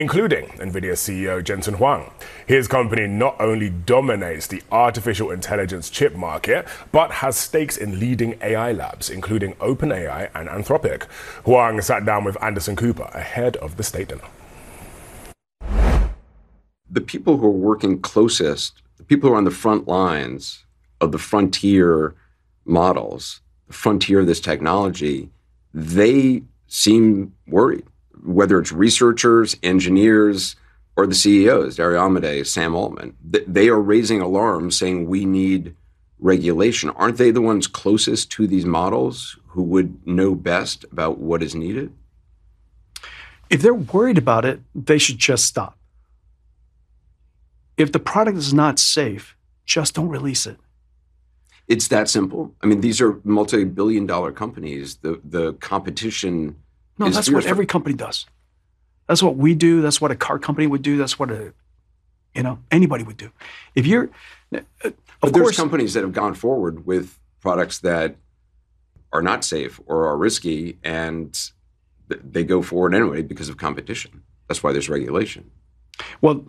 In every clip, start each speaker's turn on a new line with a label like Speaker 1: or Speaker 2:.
Speaker 1: including NVIDIA CEO Jensen Huang. His company not only dominates the artificial intelligence chip market, but has stakes in leading AI labs, including OpenAI and Anthropic. Huang sat down with Anderson Cooper ahead of the state dinner.
Speaker 2: The people who are working closest, the people who are on the front lines of the frontier models, the frontier of this technology, they seem worried. Whether it's researchers, engineers, or the CEOs, Dario Amodei, Sam Altman, they are raising alarms saying we need regulation. Aren't they the ones closest to these models who would know best about what is needed?
Speaker 3: If they're worried about it, they should just stop. If the product is not safe, just don't release it.
Speaker 2: It's that simple. I mean, these are multi-billion-dollar companies. The competition.
Speaker 3: No, that's what every company does. That's what we do. That's what a car company would do. That's what anybody would do. If you're,
Speaker 2: but there's companies that have gone forward with products that are not safe or are risky, and they go forward anyway because of competition. That's why there's regulation.
Speaker 3: Well,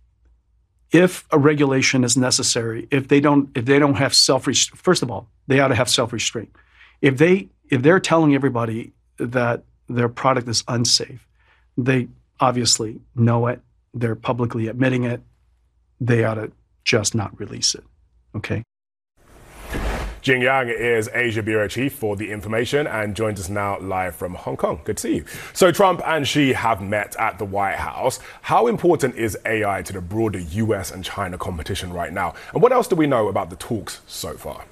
Speaker 3: if a regulation is necessary, if they don't have first of all, they ought to have self-restraint. If they're telling everybody that their product is unsafe, they obviously know it. They're publicly admitting it. They ought to just not release it. Okay.
Speaker 1: Jing Yang is Asia Bureau Chief for The Information and joins us now live from Hong Kong. Good to see you. So Trump and Xi have met at the White House. How important is AI to the broader US and China competition right now? And what else do we know about the talks so far?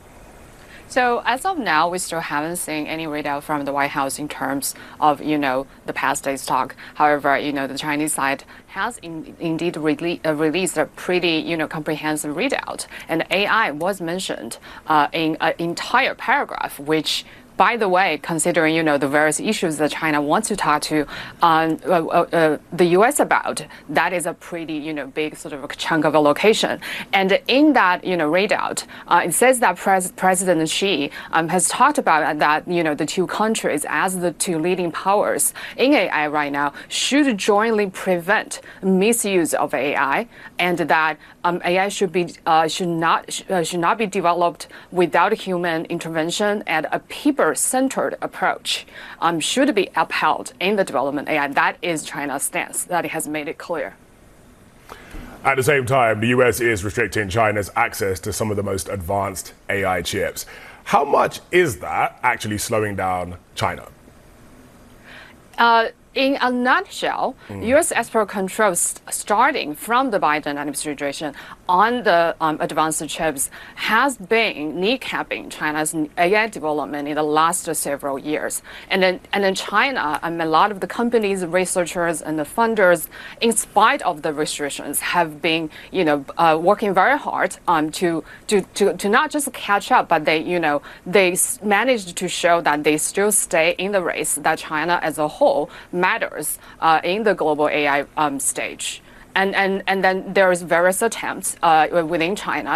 Speaker 4: So as of now, we still haven't seen any readout from the White House in terms of, the past day's talk. However, the Chinese side has indeed released a pretty, comprehensive readout. And AI was mentioned in an entire paragraph, which, by the way, considering, the various issues that China wants to talk to the U.S. about, that is a pretty, big sort of a chunk of a location. And in that, readout, it says that President Xi has talked about that, the two countries as the two leading powers in AI right now should jointly prevent misuse of AI, and that AI should not be developed without human intervention, and a people-centered approach should be upheld in the development of AI. That is China's stance. That has made it clear.
Speaker 1: At the same time, the US is restricting China's access to some of the most advanced AI chips. How much is that actually slowing down China?
Speaker 4: In a nutshell, U.S. export controls starting from the Biden administration on the advanced chips has been kneecapping China's AI development in the last several years. And then China, a lot of the companies, researchers, and the funders, in spite of the restrictions, have been working very hard to not just catch up, but they managed to show that they still stay in the race, that China as a whole matters in the global AI stage. And then there's various attempts within China